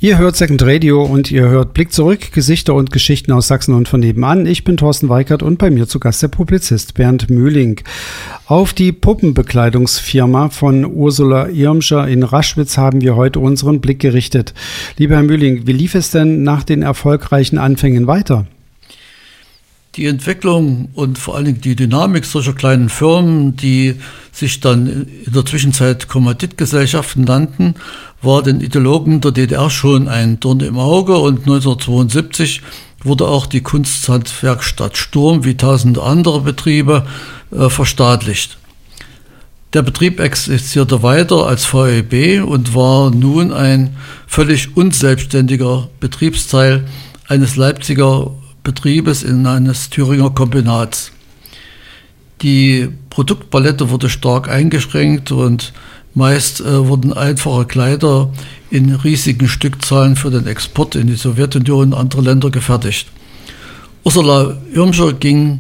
Ihr hört Second Radio und ihr hört Blick zurück, Gesichter und Geschichten aus Sachsen und von nebenan. Ich bin Thorsten Weikert und bei mir zu Gast der Publizist Bernd Mühling. Auf die Puppenbekleidungsfirma von Ursula Irmscher in Raschwitz haben wir heute unseren Blick gerichtet. Lieber Herr Mühling, wie lief es denn nach den erfolgreichen Anfängen weiter? Die Entwicklung und vor allen Dingen die Dynamik solcher kleinen Firmen, die sich dann in der Zwischenzeit Kommanditgesellschaften nannten, war den Ideologen der DDR schon ein Dorn im Auge, und 1972 wurde auch die Kunsthandwerkstatt Sturm wie tausende andere Betriebe verstaatlicht. Der Betrieb existierte weiter als VEB und war nun ein völlig unselbstständiger Betriebsteil eines Leipziger Betriebes in eines Thüringer Kombinats. Die Produktpalette wurde stark eingeschränkt und meist wurden einfache Kleider in riesigen Stückzahlen für den Export in die Sowjetunion und andere Länder gefertigt. Ursula Irmscher ging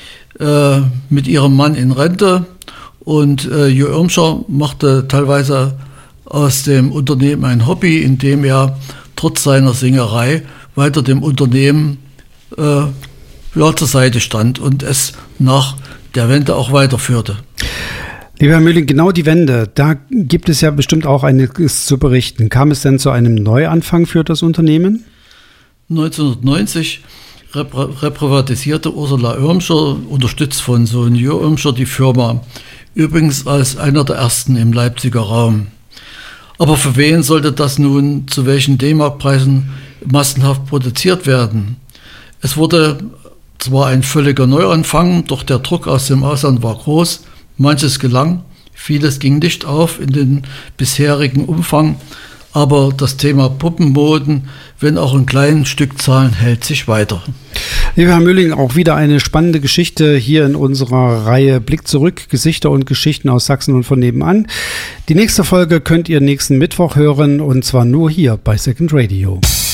mit ihrem Mann in Rente, und Jo Irmscher machte teilweise aus dem Unternehmen ein Hobby, indem er trotz seiner Singerei weiter dem Unternehmen zur Seite stand und es nach der Wende auch weiterführte. Lieber Herr Mühling, genau die Wende, da gibt es ja bestimmt auch einiges zu berichten. Kam es denn zu einem Neuanfang für das Unternehmen? 1990 reprivatisierte Ursula Irmscher, unterstützt von Sohn Jo Irmscher, die Firma, übrigens als einer der ersten im Leipziger Raum. Aber für wen sollte das nun zu welchen D-Mark-Preisen massenhaft produziert werden? Es wurde zwar ein völliger Neuanfang, doch der Druck aus dem Ausland war groß. Manches gelang, vieles ging nicht auf in den bisherigen Umfang, aber das Thema Puppenmoden, wenn auch in kleinen Stückzahlen, hält sich weiter. Lieber Herr Mühling, auch wieder eine spannende Geschichte hier in unserer Reihe Blick zurück, Gesichter und Geschichten aus Sachsen und von nebenan. Die nächste Folge könnt ihr nächsten Mittwoch hören, und zwar nur hier bei Second Radio.